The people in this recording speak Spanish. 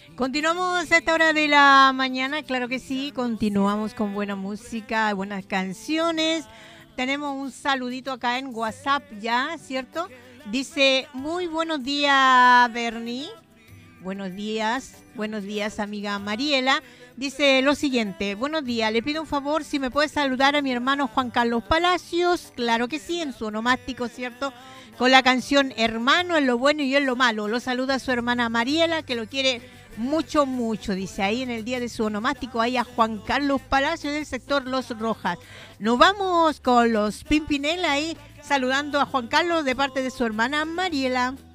Continuamos a esta hora de la mañana, claro que sí, continuamos con buena música, buenas canciones. Tenemos un saludito acá en WhatsApp ya, ¿cierto? Dice, muy buenos días, Bernie. Buenos días, amiga Mariela. Dice lo siguiente, buenos días, le pido un favor si me puede saludar a mi hermano Juan Carlos Palacios, claro que sí, en su onomástico, ¿cierto? Con la canción Hermano en lo bueno y en lo malo. Lo saluda su hermana Mariela, que lo quiere mucho, mucho, dice ahí en el día de su onomástico, ahí a Juan Carlos Palacios del sector Los Rojas. Nos vamos con los Pimpinela ahí saludando a Juan Carlos de parte de su hermana Mariela.